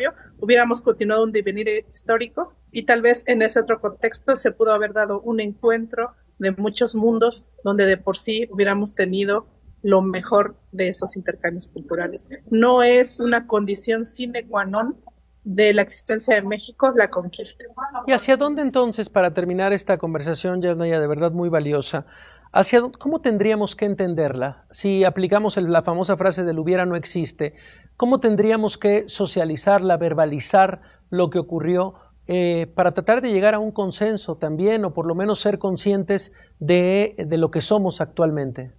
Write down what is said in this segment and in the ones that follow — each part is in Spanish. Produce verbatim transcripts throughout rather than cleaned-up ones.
territorio, hubiéramos continuado un devenir histórico y tal vez en ese otro contexto se pudo haber dado un encuentro de muchos mundos donde de por sí hubiéramos tenido lo mejor de esos intercambios culturales. No es una condición sine qua non de la existencia de México la conquista. ¿Y hacia dónde entonces, para terminar esta conversación, Yasnaya, de verdad muy valiosa, hacia cómo tendríamos que entenderla? Si aplicamos el, la famosa frase del hubiera no existe, ¿cómo tendríamos que socializarla, verbalizar lo que ocurrió eh, para tratar de llegar a un consenso también, o por lo menos ser conscientes de, de lo que somos actualmente?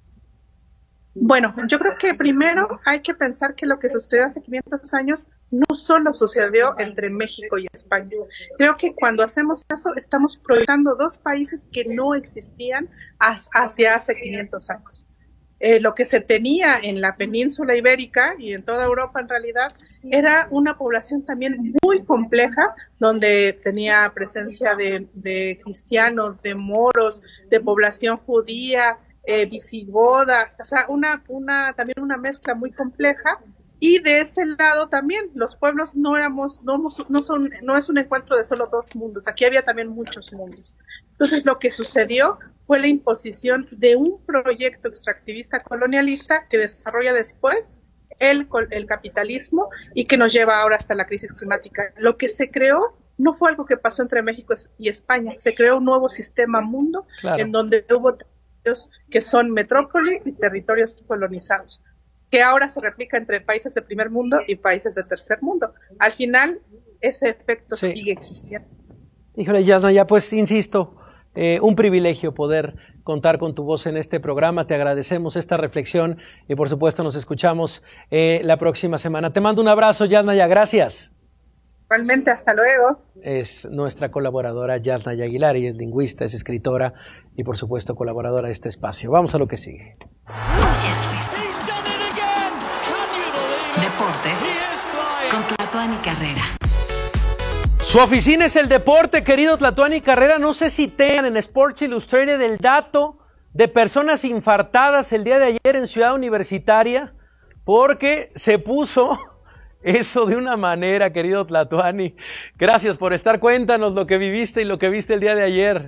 Bueno, yo creo que primero hay que pensar que lo que sucedió hace quinientos años no solo sucedió entre México y España. Creo que cuando hacemos eso estamos proyectando dos países que no existían hacia hace quinientos años. Eh, lo que se tenía en la península ibérica y en toda Europa en realidad era una población también muy compleja, donde tenía presencia de, de cristianos, de moros, de población judía, Eh, visigoda, o sea, una, una, también una mezcla muy compleja. Y de este lado también, los pueblos no éramos, no, no son, no es un encuentro de solo dos mundos, aquí había también muchos mundos. Entonces lo que sucedió fue la imposición de un proyecto extractivista colonialista que desarrolla después el, el capitalismo y que nos lleva ahora hasta la crisis climática. Lo que se creó no fue algo que pasó entre México y España, se creó un nuevo sistema mundo, claro, en donde hubo que son metrópoli y territorios colonizados, que ahora se replica entre países de primer mundo y países de tercer mundo. Al final, ese efecto sí sigue existiendo. Híjole, Yasnaya, pues insisto, eh, un privilegio poder contar con tu voz en este programa. Te agradecemos esta reflexión y por supuesto nos escuchamos eh, la próxima semana. Te mando un abrazo, Yasnaya, gracias. Igualmente, hasta luego. Es nuestra colaboradora Yasnaya Aguilar, y es lingüista, es escritora y por supuesto colaboradora de este espacio. Vamos a lo que sigue. Deportes con Tlatuani Carrera. Su oficina es el deporte, querido Tlatuani Carrera. No sé si tengan en Sports Illustrated el dato de personas infartadas el día de ayer en Ciudad Universitaria, porque se puso eso de una manera, querido Tlatuani. Gracias por estar. Cuéntanos lo que viviste y lo que viste el día de ayer.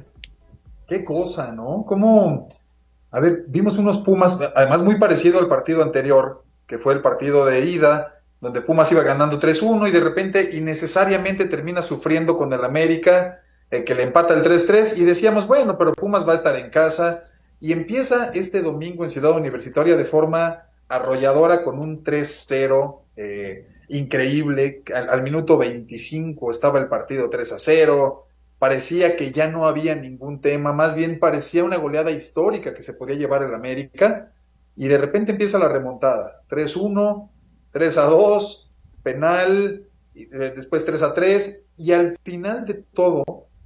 Qué cosa, ¿no? Cómo, a ver, vimos unos Pumas, además muy parecido al partido anterior, que fue el partido de ida, donde Pumas iba ganando tres uno y de repente innecesariamente termina sufriendo con el América, eh, que le empata el tres tres, y decíamos, bueno, pero Pumas va a estar en casa, y empieza este domingo en Ciudad Universitaria de forma arrolladora con un tres cero, eh, increíble. Al, al minuto veinticinco estaba el partido tres a cero, parecía que ya no había ningún tema, más bien parecía una goleada histórica que se podía llevar el América, y de repente empieza la remontada, tres uno, tres a dos, penal, y después tres a tres, y al final de todo,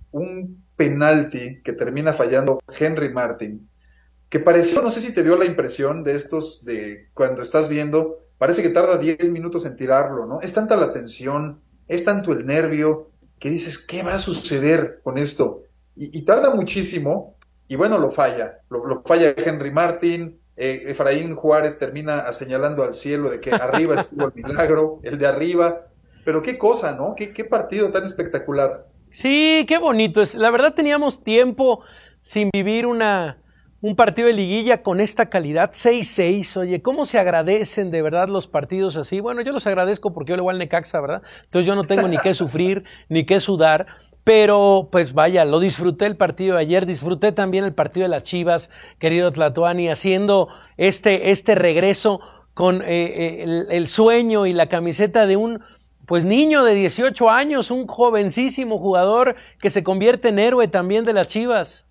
un penalti que termina fallando Henry Martin, que pareció, no sé si te dio la impresión de estos, de cuando estás viendo, parece que tarda diez minutos en tirarlo, ¿no? Es tanta la tensión, es tanto el nervio, que dices, ¿qué va a suceder con esto? Y, y tarda muchísimo, y bueno, lo falla, lo, lo falla Henry Martin, eh, Efraín Juárez termina señalando al cielo de que arriba estuvo el milagro, el de arriba, pero qué cosa, ¿no? Qué, qué partido tan espectacular. Sí, qué bonito es. La verdad teníamos tiempo sin vivir una... un partido de liguilla con esta calidad, seis seis, oye, cómo se agradecen de verdad los partidos así. Bueno, yo los agradezco porque yo le voy al Necaxa, ¿verdad? Entonces yo no tengo ni qué sufrir, ni qué sudar, pero pues vaya, lo disfruté el partido de ayer, disfruté también el partido de las Chivas, querido Tlatuani, haciendo este, este regreso con eh, el, el sueño y la camiseta de un pues niño de dieciocho años, un jovencísimo jugador que se convierte en héroe también de las Chivas.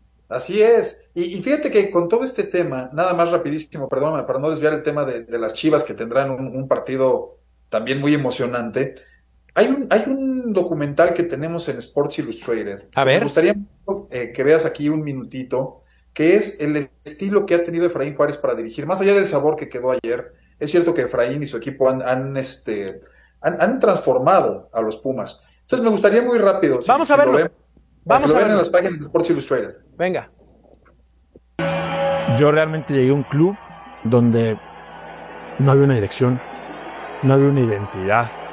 Así es, y, y fíjate que con todo este tema, nada más rapidísimo, perdóname, para no desviar el tema de, de las Chivas, que tendrán un, un partido también muy emocionante, hay un, hay un documental que tenemos en Sports Illustrated. A ver. Me gustaría eh, que veas aquí un minutito, que es el estilo que ha tenido Efraín Juárez para dirigir, más allá del sabor que quedó ayer. Es cierto que Efraín y su equipo han, han, este, han, han transformado a los Pumas. Entonces me gustaría muy rápido, si, Vamos si a verlo. lo ven, Vamos a ver verlo en las páginas de Sports Illustrated. Venga. Yo realmente llegué a un club donde no había una dirección, no había una identidad,